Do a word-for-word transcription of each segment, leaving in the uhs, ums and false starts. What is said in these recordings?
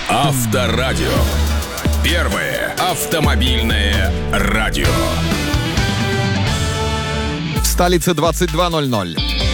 Авторадио. Первое автомобильное радио. В столице двадцать два ноль ноль.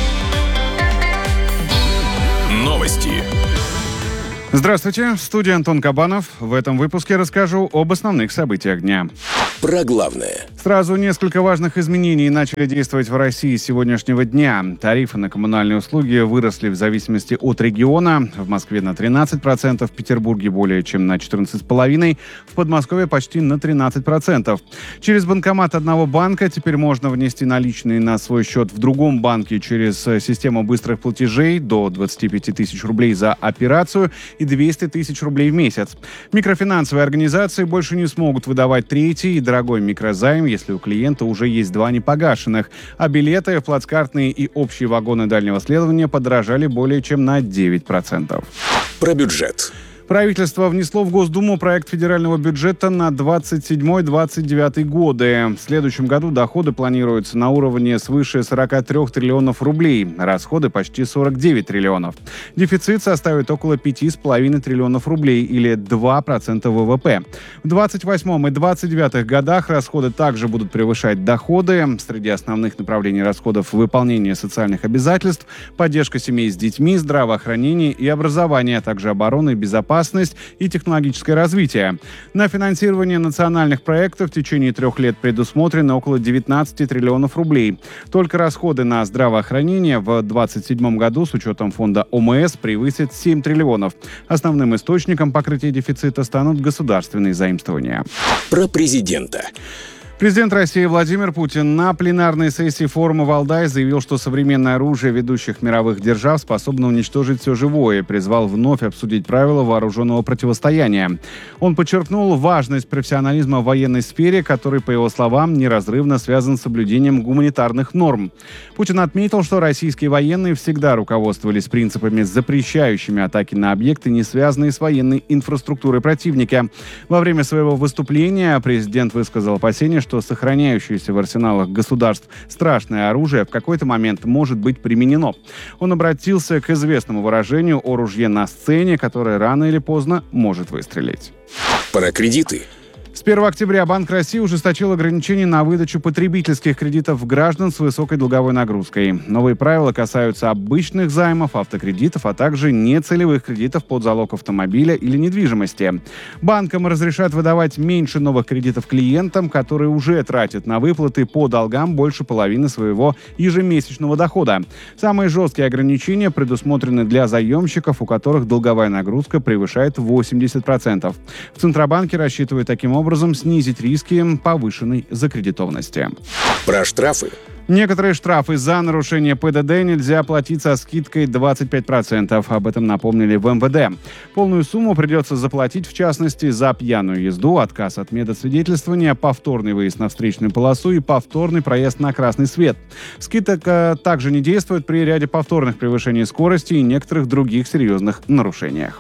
Новости. Здравствуйте, в студии Антон Кабанов. В этом выпуске расскажу об основных событиях дня. Про главное. Сразу несколько важных изменений начали действовать в России с сегодняшнего дня. Тарифы на коммунальные услуги выросли в зависимости от региона. В Москве на тринадцать процентов, в Петербурге более чем на четырнадцать целых пять десятых процента, в Подмосковье почти на тринадцать процентов. Через банкомат одного банка теперь можно внести наличные на свой счет в другом банке через систему быстрых платежей до двадцати пяти тысяч рублей за операцию и двести тысяч рублей в месяц. Микрофинансовые организации больше не смогут выдавать третий и дорогой микрозайм, если у клиента уже есть два непогашенных, а билеты, плацкартные и общие вагоны дальнего следования подорожали более чем на девять процентов. Про бюджет. Правительство внесло в Госдуму проект федерального бюджета на двадцать седьмой - двадцать девятый годы. В следующем году доходы планируются на уровне свыше сорока трёх триллионов рублей, расходы почти сорок девять триллионов. Дефицит составит около пяти с половиной триллионов рублей или два процента вэ вэ пэ. В двадцать восьмом и двадцать девятых годах расходы также будут превышать доходы. Среди основных направлений расходов выполнение социальных обязательств, поддержка семей с детьми, здравоохранение и образование, а также оборона и безопасность и технологическое развитие. На финансирование национальных проектов в течение трех лет предусмотрено около девятнадцати триллионов рублей. Только расходы на здравоохранение в двадцать седьмом году с учетом фонда о эм эс превысят семь триллионов. Основным источником покрытия дефицита станут государственные заимствования. Про президента. Президент России Владимир Путин на пленарной сессии форума «Валдай» заявил, что современное оружие ведущих мировых держав способно уничтожить все живое, и призвал вновь обсудить правила вооруженного противостояния. Он подчеркнул важность профессионализма в военной сфере, который, по его словам, неразрывно связан с соблюдением гуманитарных норм. Путин отметил, что российские военные всегда руководствовались принципами, запрещающими атаки на объекты, не связанные с военной инфраструктурой противника. Во время своего выступления президент высказал опасения, что сохраняющееся в арсеналах государств страшное оружие в какой-то момент может быть применено. Он обратился к известному выражению о ружье на сцене, которое рано или поздно может выстрелить. Про кредиты. С первого октября Банк России ужесточил ограничения на выдачу потребительских кредитов граждан с высокой долговой нагрузкой. Новые правила касаются обычных займов, автокредитов, а также нецелевых кредитов под залог автомобиля или недвижимости. Банкам разрешат выдавать меньше новых кредитов клиентам, которые уже тратят на выплаты по долгам больше половины своего ежемесячного дохода. Самые жесткие ограничения предусмотрены для заемщиков, у которых долговая нагрузка превышает восемьдесят процентов. В Центробанке рассчитывают таким образом образом снизить риски повышенной закредитованности. Про штрафы. Некоторые штрафы за нарушение пэ дэ дэ нельзя платить со скидкой двадцать пять процентов. Об этом напомнили в эм вэ дэ. Полную сумму придется заплатить, в частности, за пьяную езду, отказ от медосвидетельствования, повторный выезд на встречную полосу и повторный проезд на красный свет. Скидка э, также не действует при ряде повторных превышений скорости и некоторых других серьезных нарушениях.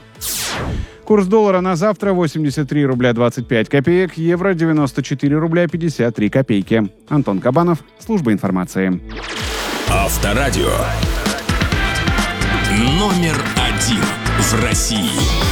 Курс доллара на завтра восемьдесят три рубля двадцать пять копеек, евро девяносто четыре рубля пятьдесят три копейки. Антон Кабанов, служба информации. Авторадио. Номер один в России.